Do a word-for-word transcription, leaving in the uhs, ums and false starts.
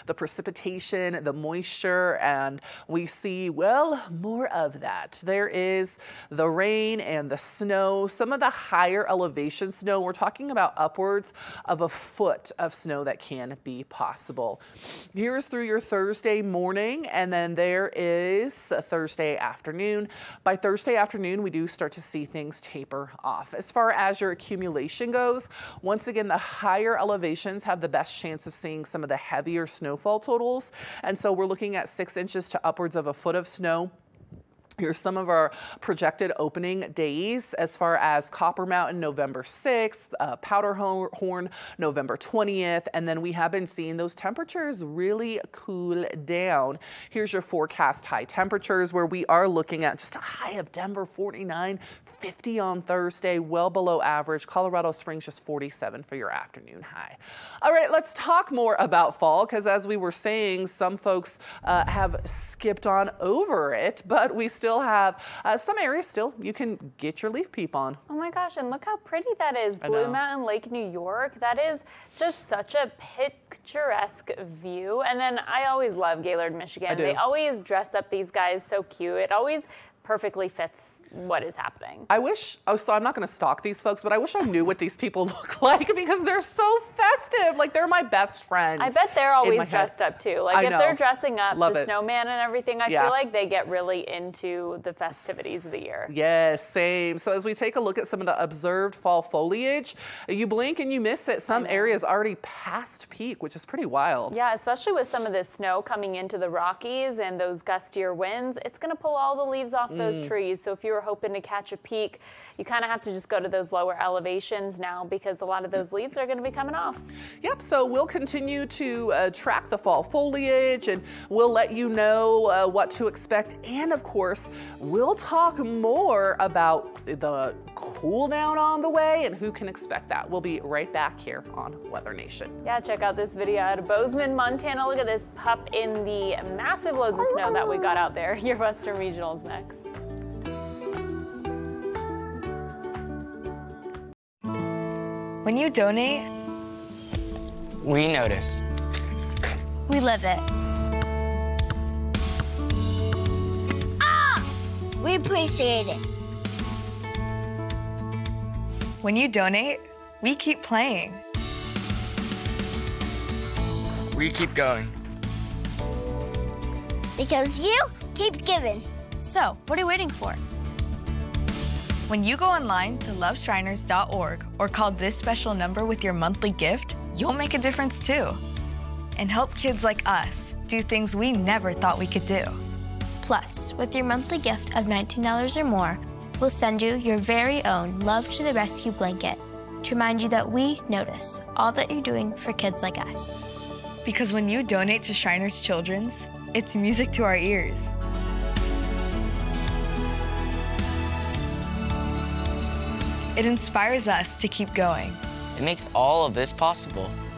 the precipitation, the moisture, and we see, well, more of that. There is the rain and the snow. Some of the higher elevation snow, we're talking about upwards of a foot of snow that can be possible. Here's through your Thursday morning, and then there is a Thursday afternoon. By Thursday afternoon, we do start to see things taper off. As far as your accumulation goes, once again, the higher elevations have the best chance of seeing some of the heavier snowfall totals. And so we're looking at six inches to upwards of a foot of snow. Here's some of our projected opening days as far as Copper Mountain, November sixth, uh, Powderhorn, November twentieth, and then we have been seeing those temperatures really cool down. Here's your forecast high temperatures where we are looking at just a high of Denver forty-nine, fifty on Thursday, well below average. Colorado Springs just forty-seven for your afternoon high. All right, let's talk more about fall, because as we were saying, some folks uh, have skipped on over it, but we still have uh, some areas still you can get your leaf peep on. Oh my gosh, and look how pretty that is. Blue Mountain Lake, New York. That is just such a picturesque view. And then I always love Gaylord, Michigan. They always dress up these guys so cute. It always perfectly fits what is happening. I wish, oh, so I'm not going to stalk these folks, but I wish I knew what these people look like because they're so festive. Like, they're my best friends. I bet they're always dressed up too. Like, I if know. they're dressing up, Love the it. snowman and everything, I Yeah. feel like they get really into the festivities of the year. Yes, same. So as we take a look at some of the observed fall foliage, you blink and you miss it. Some areas already past peak, which is pretty wild. Yeah, especially with some of the snow coming into the Rockies and those gustier winds, it's going to pull all the leaves off those Mm. trees. So if you were hoping to catch a peak, you kind of have to just go to those lower elevations now because a lot of those leaves are going to be coming off. Yep, so we'll continue to uh, track the fall foliage, and we'll let you know uh, what to expect. And of course, we'll talk more about the cool down on the way and who can expect that. We'll be right back here on Weather Nation. Yeah, check out this video out of Bozeman, Montana. Look at this pup in the massive loads of snow that we got out there. Your Western Regionals next. When you donate, we notice. We live it. Ah! We appreciate it. when you donate, we keep playing. We keep going. Because you keep giving. So, what are you waiting for? When you go online to love shriners dot org or call this special number with your monthly gift, you'll make a difference too. And help kids like us do things we never thought we could do. Plus, with your monthly gift of nineteen dollars or more, we'll send you your very own Love to the Rescue blanket to remind you that we notice all that you're doing for kids like us. Because when you donate to Shriners Children's, it's music to our ears. It inspires us to keep going. It makes all of this possible.